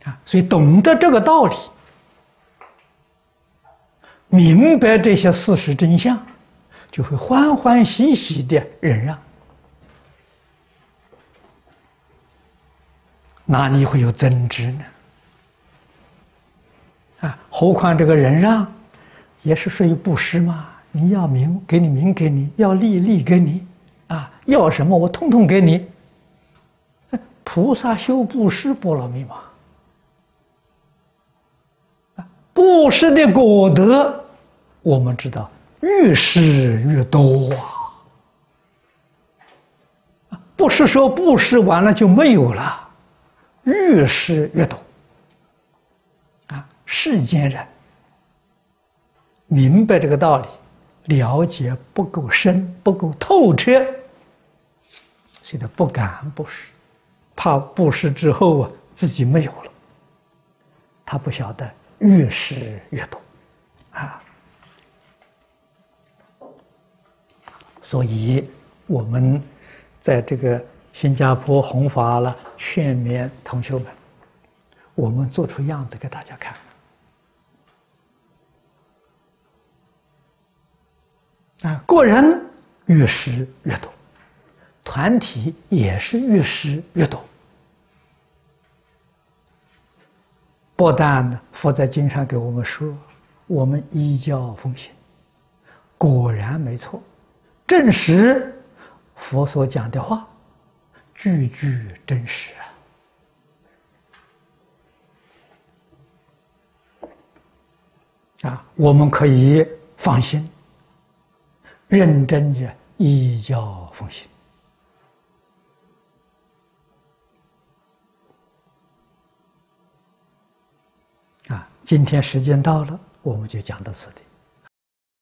所以懂得这个道理，明白这些事实真相，就会欢欢喜喜的忍让，哪里会有争执呢？何况这个忍让也是属于布施嘛。你要名给你名给你，要利给你，要什么我统统给你。菩萨修布施波罗蜜嘛，布施的果德，我们知道越施越多不是说布施完了就没有了，越施越多世间人明白这个道理，了解不够深，不够透彻，所以他不敢布施，怕布施之后自己没有了。他不晓得越施越多所以我们在这个新加坡弘法了，劝勉同学们，我们做出样子给大家看。个人越施越多，团体也是越施越多。不但呢，佛在经上给我们说，我们依教奉行，果然没错，证实佛所讲的话，句句真实我们可以放心，认真的依教奉行。今天时间到了，我们就讲到此地。